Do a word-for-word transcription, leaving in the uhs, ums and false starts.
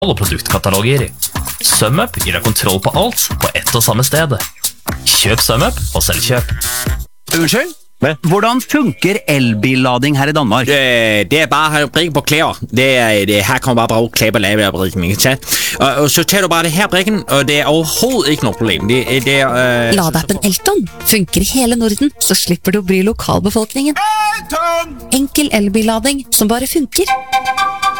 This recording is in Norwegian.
alle produktkataloger. SumUp gir deg kontroll på alt på ett og samme sted. Kjøp SumUp og selvkjøp. Unnskyld? Hvad? Hvordan funker elbillading her i Danmark? Øh, det er bare at brikke på klæder. Det er, det, her kommer bare bruge klæber lave af brikken, ikke sant? Og, og så tager du bare det her brikken, og det er overhovedet ikke noe problem. Det, det er... Øh, Ladappen Elton funker i hele Norden, så slipper du å bry lokalbefolkningen. Enkel elbillading som bare funker.